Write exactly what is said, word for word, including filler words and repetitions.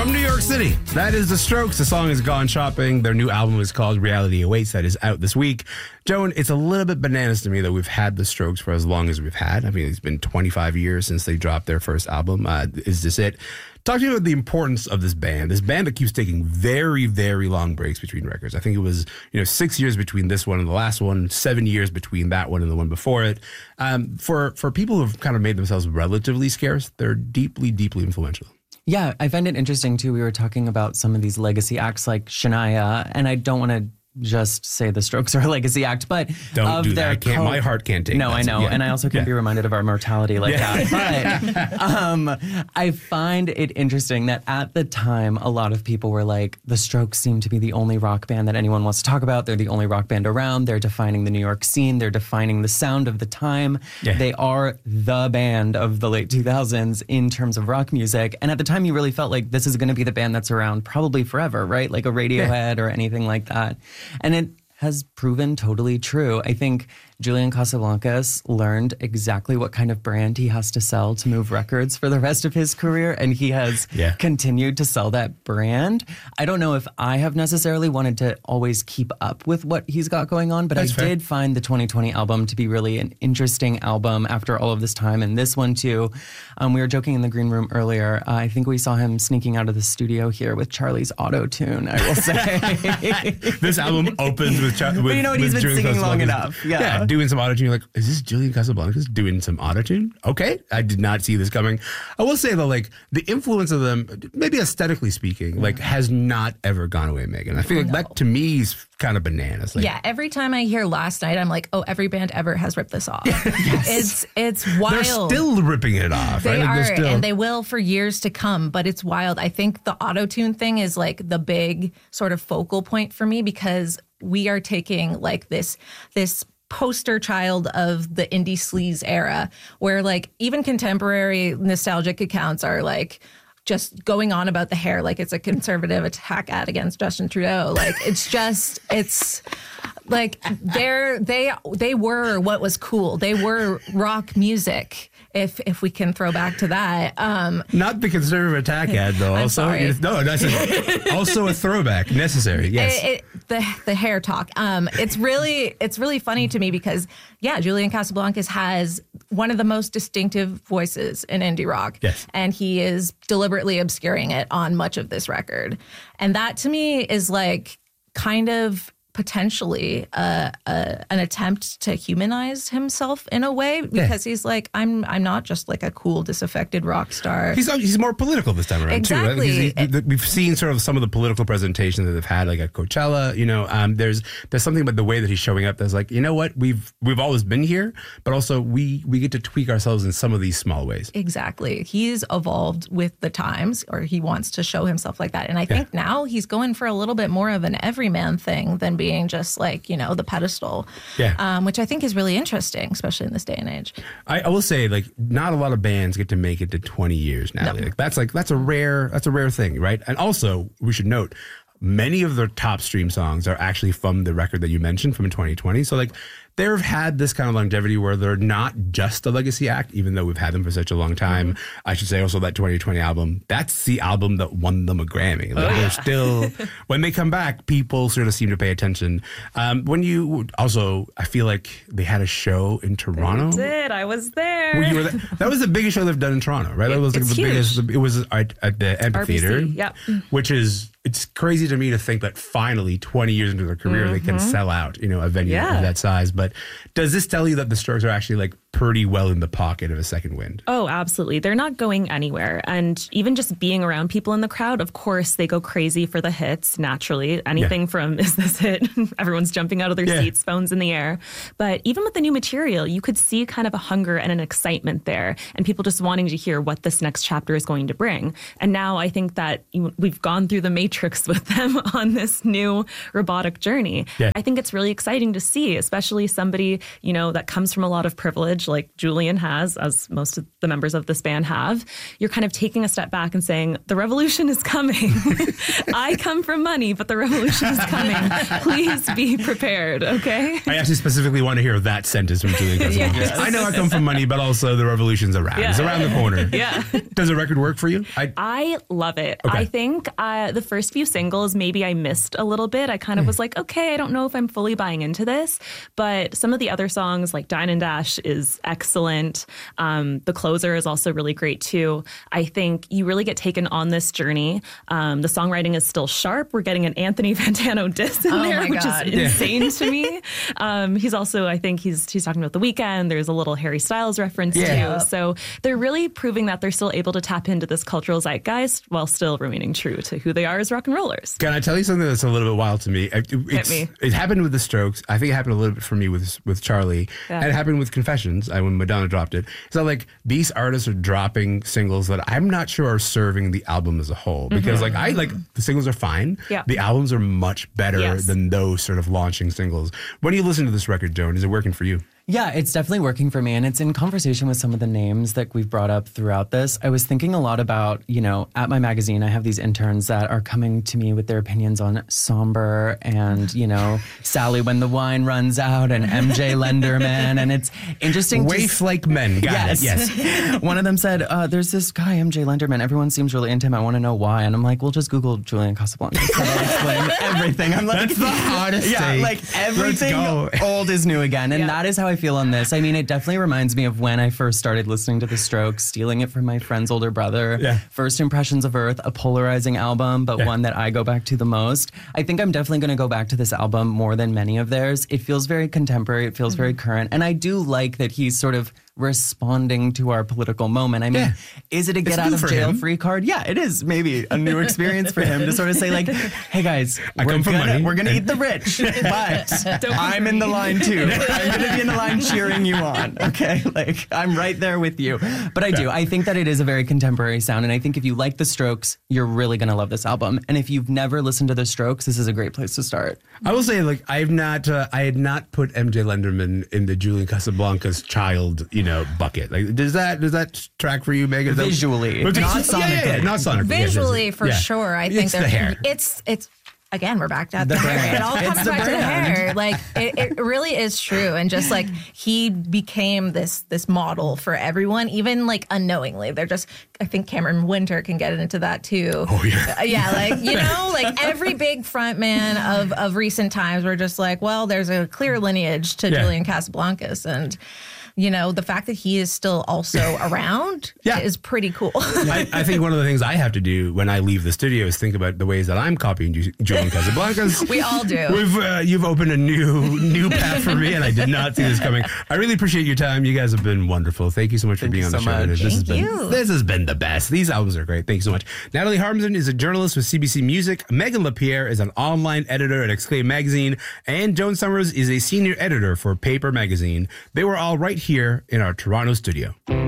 From New York City, that is The Strokes. The song is Gone Shopping. Their new album is called Reality Awaits. That is out this week. Joan, it's a little bit bananas to me that we've had The Strokes for as long as we've had. I mean, it's been twenty-five years since they dropped their first album. Uh, is this it? Talk to me about the importance of this band. This band that keeps taking very, very long breaks between records. I think it was, you know, six years between this one and the last one, seven years between that one and the one before it. Um, for, for people who've kind of made themselves relatively scarce, they're deeply, deeply influential. Yeah, I find it interesting, too. We were talking about some of these legacy acts like Shania, and I don't want to just say the Strokes are a legacy act, but don't of do their that. I can't, co- my heart can't take no, that. I know, Yeah. and I also can't Yeah. be reminded of our mortality like Yeah. that. But um, I find it interesting that at the time, a lot of people were like, the Strokes seem to be the only rock band that anyone wants to talk about. They're the only rock band around. They're defining the New York scene. They're defining the sound of the time. Yeah. They are the band of the late two thousands in terms of rock music. And at the time, you really felt like this is going to be the band that's around probably forever, right? Like a Radiohead yeah. or anything like that. And it has proven totally true. I think Julian Casablancas learned exactly what kind of brand he has to sell to move records for the rest of his career, and he has yeah. continued to sell that brand. I don't know if I have necessarily wanted to always keep up with what he's got going on, but That's I fair. did find the twenty twenty album to be really an interesting album after all of this time, and this one too. Um, we were joking in the green room earlier. Uh, I think we saw him sneaking out of the studio here with Charlie's auto-tune, I will say. This album opens with Charlie. But you know what? He's been Julian singing long enough. Yeah. yeah, doing some autotune. You're like, is this Julian Casablancas doing some autotune? Okay, I did not see this coming. I will say though, like the influence of them, maybe aesthetically speaking, like has not ever gone away, Megan. I feel like no. that to me is kind of bananas. Like, yeah, every time I hear Last Night, I'm like, oh, every band ever has ripped this off. yes. It's it's wild. They're still ripping it off. They right? Like are, still... and they will for years to come. But it's wild. I think the auto-tune thing is like the big sort of focal point for me because we are taking like this this. poster child of the indie sleaze era where like even contemporary nostalgic accounts are like just going on about the hair like it's a conservative attack ad against Justin Trudeau. Like it's just it's like they're they they were what was cool. They were rock music. If if we can throw back to that, um, not the conservative attack ad though. I'm also, sorry. no, that's a, also a throwback necessary. Yes, it, it, the the hair talk. Um, it's really it's really funny to me because yeah, Julian Casablancas has one of the most distinctive voices in indie rock, yes, and he is deliberately obscuring it on much of this record, and that to me is like kind of. Potentially uh, uh, an attempt to humanize himself in a way because yeah. he's like I'm I'm not just like a cool disaffected rock star. He's he's more political this time around exactly. too. Right? He's, he, we've seen sort of some of the political presentations that they've had, like at Coachella. You know, um, there's there's something about the way that he's showing up that's like, you know what, we've we've always been here, but also we we get to tweak ourselves in some of these small ways. Exactly, he's evolved with the times, or he wants to show himself like that, and I think yeah. now he's going for a little bit more of an everyman thing than being just like, you know, the pedestal, yeah. um, which I think is really interesting, especially in this day and age. I, I will say, like, not a lot of bands get to make it to twenty years now. No. Like, that's like that's a rare that's a rare thing, right? And also, we should note, many of their top stream songs are actually from the record that you mentioned from twenty twenty. So, like, they've had this kind of longevity where they're not just a legacy act, even though we've had them for such a long time. Mm-hmm. I should say also that twenty twenty album, that's the album that won them a Grammy. Like, oh, they're yeah. still, when they come back, people sort of seem to pay attention. Um, when you, also, I feel like they had a show in Toronto. They did. I was there. Well, you were there. That was the biggest show they've done in Toronto, right? That was like it's the huge. biggest, it was at, at the amphitheater, R B C, yep. which is, it's crazy to me to think that finally, twenty years into their career, mm-hmm. they can sell out, you know, a venue yeah. of that size. But does this tell you that the Strokes are actually like pretty well in the pocket of a second wind? Oh, absolutely. They're not going anywhere. And even just being around people in the crowd, of course, they go crazy for the hits, naturally. Anything yeah. from Is This It? Everyone's jumping out of their yeah. seats, phones in the air. But even with the new material, you could see kind of a hunger and an excitement there and people just wanting to hear what this next chapter is going to bring. And now I think that we've gone through the matrix with them on this new robotic journey. Yeah. I think it's really exciting to see, especially somebody, you know, that comes from a lot of privilege age like Julian has, as most of the members of this band have, you're kind of taking a step back and saying, the revolution is coming. I come from money, but the revolution is coming. Please be prepared, okay? I actually specifically want to hear that sentence from Julian Casablancas. Yes. I know I come from money, but also the revolution's around. Yeah. It's around the corner. Yeah. Does the record work for you? I, I love it. Okay. I think uh, the first few singles, maybe I missed a little bit. I kind of mm. was like, okay, I don't know if I'm fully buying into this. But some of the other songs, like Dine and Dash, is excellent. Um, the Closer is also really great, too. I think you really get taken on this journey. Um, the songwriting is still sharp. We're getting an Anthony Fantano diss in oh there, which God. is insane to me. Um, he's also, I think he's he's talking about The Weeknd. There's a little Harry Styles reference, yeah. too. So they're really proving that they're still able to tap into this cultural zeitgeist while still remaining true to who they are as rock and rollers. Can I tell you something that's a little bit wild to me? It, Hit me. It happened with The Strokes. I think it happened a little bit for me with with Charlie. Yeah. And it happened with Confessions I, when Madonna dropped it. So like these artists are dropping singles that I'm not sure are serving the album as a whole. Because mm-hmm. like I like the singles are fine. Yeah. The albums are much better yes. than those sort of launching singles. When you listen to this record, Joan, is it working for you? Yeah, it's definitely working for me. And it's in conversation with some of the names that we've brought up throughout this. I was thinking a lot about, you know, at my magazine, I have these interns that are coming to me with their opinions on Somber and, you know, Sally When the Wine Runs Out and M J Lenderman. And it's interesting. Waif like men. Got yes. it. Yes. One of them said, uh, there's this guy, M J Lenderman. Everyone seems really into him. I want to know why. And I'm like, well, just Google Julian Casablancas. That'll explain everything. I'm like, that's the hottest Yeah, take. like everything old is new again. And yeah. that is how I feel on this. I mean, it definitely reminds me of when I first started listening to The Strokes, stealing it from my friend's older brother. Yeah. First Impressions of Earth, a polarizing album, but yeah. one that I go back to the most. I think I'm definitely going to go back to this album more than many of theirs. It feels very contemporary. It feels mm-hmm. very current. And I do like that he's sort of responding to our political moment. I mean, yeah. is it a get it's out of jail him. free card? Yeah, it is maybe a new experience for him to sort of say like, hey guys, I we're come from gonna, money. we're gonna eat the rich, but I'm in the line too. I'm gonna be in the line cheering you on. Okay, like I'm right there with you. But I do. I think that it is a very contemporary sound, and I think if you like The Strokes, you're really gonna love this album. And if you've never listened to The Strokes, this is a great place to start. I will say, like, I've not, uh, I had not put M J Lenderman in the Julian Casablancas child, you know, bucket. Like, does that does that track for you, Megan? Visually, that, not yeah, sonically. Yeah, yeah, not sonically. Visually, yes, for yeah. sure. I think it's the hair. It's it's. Again, we're back to the, the hair. brand. It all It's comes the back to the brand. hair. Like it, it really is true. And just like he became this this model for everyone, even like unknowingly. They're just I think Cameron Winter can get into that too. Oh yeah. Uh, yeah, like you know, like every big front man of of recent times were just like, well, there's a clear lineage to yeah. Julian Casablancas, and you know, the fact that he is still also around yeah. is pretty cool. I, I think one of the things I have to do when I leave the studio is think about the ways that I'm copying Ju- Julian Casablancas. We all do. We've uh, you've opened a new new path for me, and I did not see this coming. I really appreciate your time. You guys have been wonderful. Thank you so much Thank for being you on the so show. much. This Thank has been you. this has been the best. These albums are great. Thank you so much. Natalie Harmsen is a journalist with C B C Music. Megan LaPierre is an online editor at Exclaim Magazine, and Joan Summers is a senior editor for Paper Magazine. They were all right here in our Toronto studio.